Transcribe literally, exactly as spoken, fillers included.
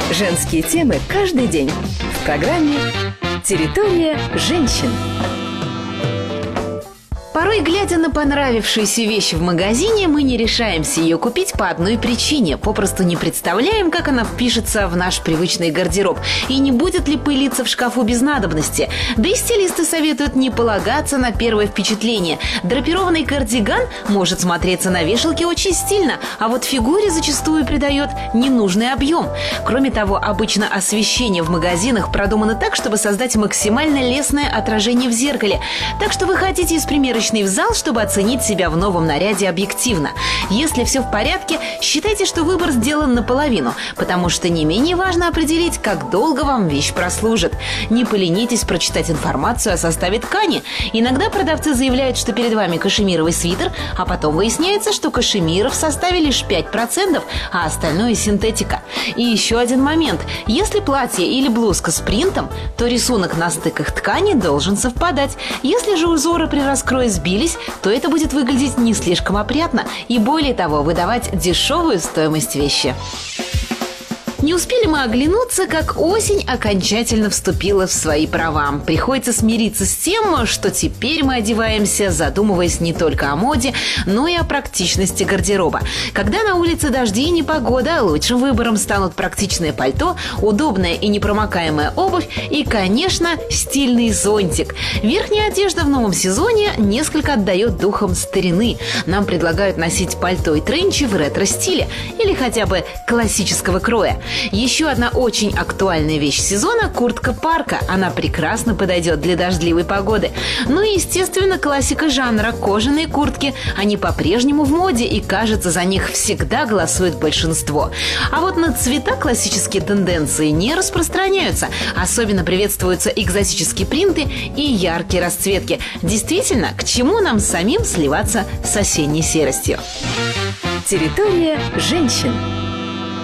Женские темы каждый день в программе «Территория женщин». Порой, глядя на понравившуюся вещь в магазине, мы не решаемся ее купить по одной причине. Попросту не представляем, как она впишется в наш привычный гардероб и не будет ли пылиться в шкафу без надобности. Да и стилисты советуют не полагаться на первое впечатление. Драпированный кардиган может смотреться на вешалке очень стильно, а вот фигуре зачастую придает ненужный объем. Кроме того, обычно освещение в магазинах продумано так, чтобы создать максимально лестное отражение в зеркале. Так что вы хотите из примерочной в зал, чтобы оценить себя в новом наряде объективно. Если все в порядке, считайте, что выбор сделан наполовину, потому что не менее важно определить, как долго вам вещь прослужит. Не поленитесь прочитать информацию о составе ткани. Иногда продавцы заявляют, что перед вами кашемировый свитер, а потом выясняется, что кашемира в составе лишь пять процентов, а остальное синтетика. И еще один момент. Если платье или блузка с принтом, то рисунок на стыках ткани должен совпадать. Если же узоры при раскрое сбились, то это будет выглядеть не слишком опрятно и, более того, выдавать дешевую стоимость вещи. Не успели мы оглянуться, как осень окончательно вступила в свои права. Приходится смириться с тем, что теперь мы одеваемся, задумываясь не только о моде, но и о практичности гардероба. Когда на улице дожди и непогода, лучшим выбором станут практичное пальто, удобная и непромокаемая обувь и, конечно, стильный зонтик. Верхняя одежда в новом сезоне несколько отдает духом старины. Нам предлагают носить пальто и тренчи в ретро-стиле или хотя бы классического кроя. Еще одна очень актуальная вещь сезона – куртка парка. Она прекрасно подойдет для дождливой погоды. Ну и, естественно, классика жанра – кожаные куртки. Они по-прежнему в моде, и, кажется, за них всегда голосует большинство. А вот на цвета классические тенденции не распространяются. Особенно приветствуются экзотические принты и яркие расцветки. Действительно, к чему нам самим сливаться с осенней серостью? Территория женщин.